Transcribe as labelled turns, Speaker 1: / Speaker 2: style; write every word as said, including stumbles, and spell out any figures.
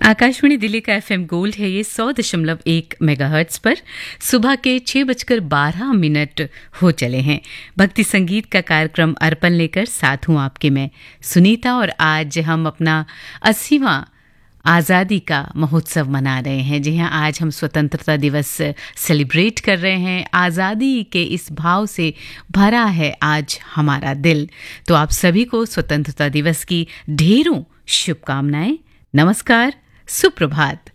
Speaker 1: आकाशवाणी दिल्ली का FM gold है ये सौ दशमलव एक मेगाहर्ट्ज पर सुबह के छह बजकर बारह मिनट हो चले हैं। भक्ति संगीत का कार्यक्रम अर्पण लेकर साथ हूँ आपके मैं सुनीता, और आज हम अपना अस्सीवां आज़ादी का महोत्सव मना रहे हैं। जी हाँ, आज हम स्वतंत्रता दिवस सेलिब्रेट कर रहे हैं। आज़ादी के इस भाव से भरा है आज हमारा दिल। तो आप सभी को स्वतंत्रता दिवस की ढेरों शुभकामनाएं। नमस्कार, सुप्रभात।